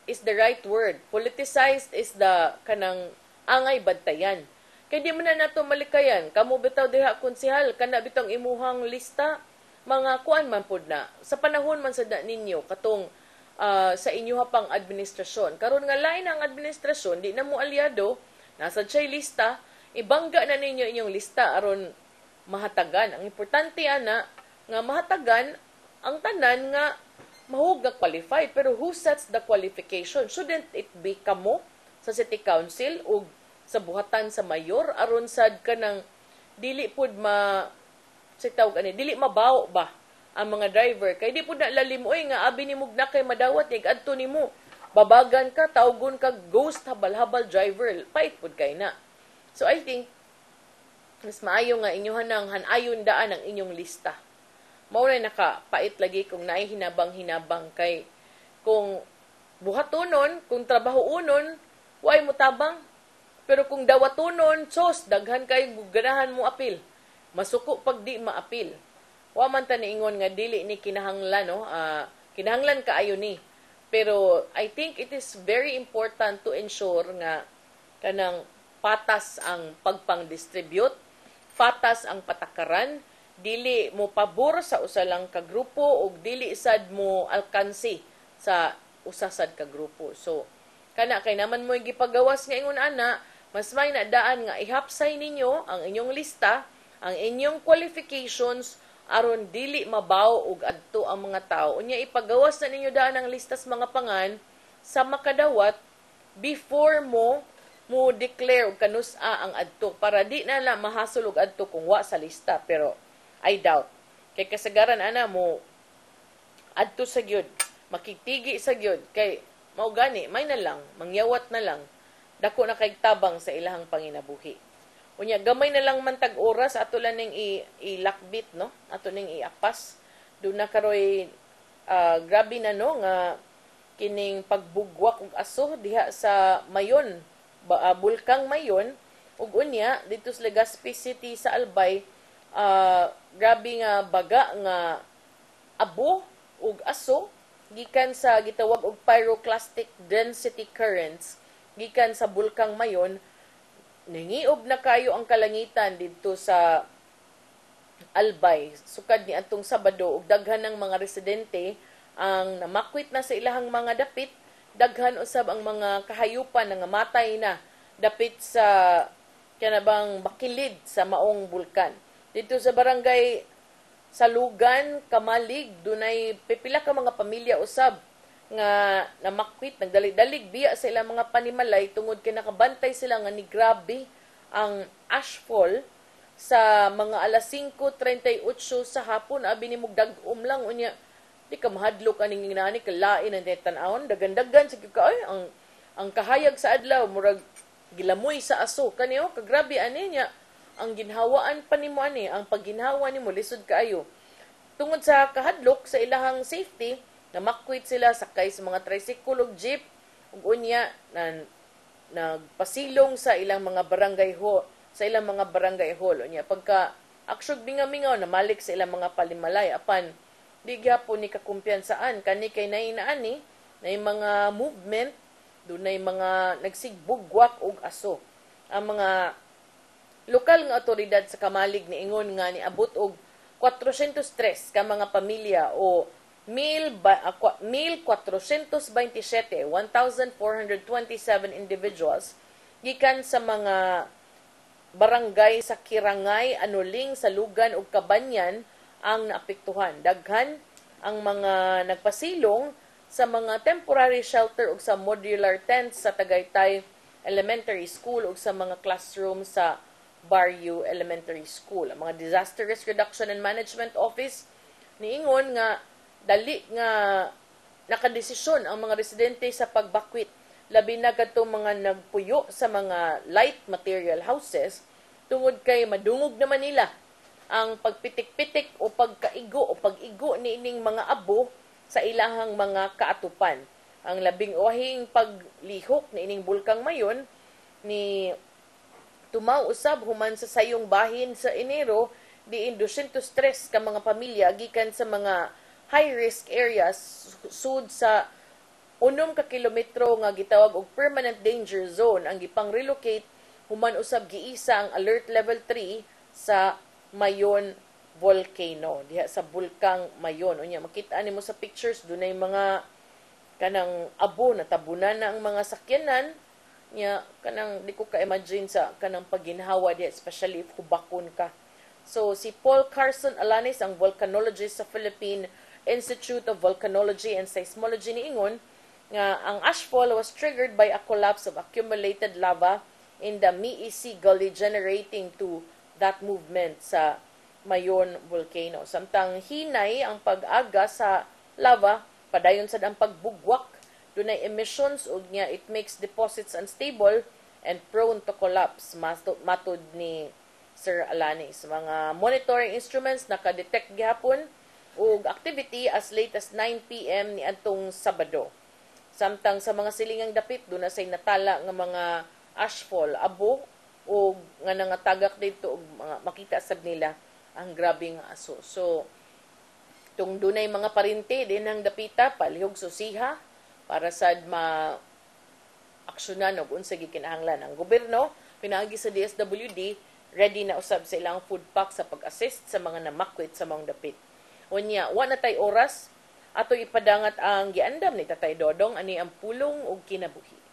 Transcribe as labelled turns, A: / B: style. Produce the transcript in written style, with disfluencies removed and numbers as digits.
A: is the right word. Politicized is the kanang angay bantayan. Kaya di man na nato malikayan. Kamu bitaw diha konsehal, kana bitong imuhang lista, mga kuan man pud na. Sa panahon man sa ninyo, katong sa inyo pang administrasyon. Karon nga lain ang administrasyon, di na mo aliado, nasa siya'y lista, ibangga na ninyo inyong lista aron mahatagan. Ang importante ana, nga mahatagan, ang tanan nga mahug nga qualified. Pero who sets the qualification? Shouldn't it be kamo sa City Council o sa buhatan sa mayor aron sad kanang dili pud dili mabaw ba ang mga driver kay di pud na lalim oy nga abi nimog na kay madawat ig adto nimo babagan ka tawgon ka ghost habal-habal driver pait pud kay na. So I think mas maayo nga inyohan nang hanayon daan ang inyong lista. Mao na nakapait lagi kung naay hinabang kay kung buhatonon kung trabahoon way mo tabang. Pero kung dawatonon, daghan kay ganahan mo apil. Masuko pag di maapil. Wa man ta niingon nga dili ni kinahanglan, no? Kinahanglan kaayo ni. Pero I think it is very important to ensure nga kanang patas ang pagpang-distribute, patas ang patakaran, dili mo pabor sa usa lang ka grupo ug dili sad mo alkansi sa usa sad ka grupo. So kana kay naman mo gipagawas nga ingon ana, mas may nadaan nga ihapsay ninyo ang inyong lista, ang inyong qualifications, aron dili mabaw og adto ang mga tao. Unya ipagawas na ninyo daan ang listas mga pangan sa makadawat before mo declare og kanus-a ang adto para di na mahasol og adto kung wa sa lista. Pero I doubt. Kay kasagaran ana mo adto sa gyud, makitigi sa gyud kay mao gani may na lang, mangyawat na lang. Dako na kay tabang sa ilahang panginabuhi. Unya gamay na lang man tag oras ato lang ning ilakbit no, ato ning iapas. Do na karoy grabe na no nga kining pagbugwak og aso diha sa Mayon, Bulkang Mayon ug unya dito sa Legazpi City sa Albay, grabe nga baga nga abo ug aso gikan sa gitawag og pyroclastic density currents gikan sa Bulkang Mayon. Ningiob na kayo ang kalangitan dito sa Albay sukad ni atong Sabado ug daghan ng mga residente ang namakwit na sa ilahang mga dapit, daghan usab ang mga kahayupan nga matay na dapit sa kanabang bakilid sa maong bulkan. Dito sa barangay Salugan, Kamalig, dunay pipila ka mga pamilya usab nga namakwit, nagdalig-dalig biya sa ilang mga panimalay tungod kay nakabantay sila nga ni grabe ang ashfall sa mga alas 5:38 sa hapon. Abi ni mugdag-um lang unya di ka mahadlok aning inani kalain ang tan-awon dagan-dagan sa ay ang kahayag sa adlaw murag gilamoy sa aso kaniyo kagrabe ani niya ang ginhawaan pa nimo ani ang pagginhawa nimo lisod kaayo tungod sa kahadlok sa ilahang safety. Namakwit sila sakay sa mga tricycle ug jeep ug unya nagpasilong sa ilang mga barangay hall unya pagka aksyon bingamingaw namalik sa ilang mga palimalay apan di gyapon ni kakumpiyansaan kani kay nainaani na mga movement dunay mga nagsigbugwak og aso. Ang mga lokal nga otoridad sa Kamalig niingon nga niabot og 403 ka mga pamilya o 1,427 individuals gikan sa mga barangay sa Kirangay, Anuling, Salugan ug Kabanyan ang naapektuhan. Daghan ang mga nagpasilong sa mga temporary shelter ug sa modular tents sa Tagaytay Elementary School ug sa mga classroom sa Barrio Elementary School. Ang mga Disaster Risk Reduction and Management Office niingon nga dali nga nakadesisyon ang mga residente sa pagbakwit labi na kadtong mga nagpuyo sa mga light material houses tungod kay madungog naman nila ang pagpitik-pitik o pagkaigo o pag-igo niining mga abo sa ilahang mga kaatupan. Ang labing wahing paglihok niining Bulkang Mayon ni tumaw usab human sa sayong bahin sa Enero diin 203 ka mga pamilya gikan sa mga high-risk areas sud sa ka kilometro nga gitawag og permanent danger zone ang gipang relocate human usab giisa ang alert level 3 sa Mayon volcano diha sa bulkang Mayon. Unya makita nimo sa pictures dunay mga kanang abo na tabunan na ang mga sakyanan nya kanang di ko ka-imagine sa kanang pagginhawa diha especially if hubakon ka. So si Paul Carson Alanis ang volcanologist sa Philippine Institute of Volcanology and Seismology niingon nga ang ashfall was triggered by a collapse of accumulated lava in the Miisi Gully generating to that movement sa Mayon volcano. Samtang hinay ang pag-aga sa lava, padayon sad ang pagbugwak, dunay emissions ug nya it makes deposits unstable and prone to collapse matud ni Sir Alanis. Mga monitoring instruments naka-detect gihapon og activity as late as 9 p.m. ni adtong Sabado. Samtang sa mga silingang dapit doon na say natala nga mga ashfall, abo o nga nangatagak dito og mga makita sad nila ang grabe nga aso. So tung dunay mga parinte din ang dapita palihog susiha para sad aksyonan og unsa gikinahanglan ang gobyerno pinaagi sa DSWD ready na usab sa ilang food pack sa pag-assist sa mga namakwit sa mga dapit. Unya, wa na tay oras ato ipadangat ang giandam ni Tatay Dodong ani ang pulong ug kinabuhi.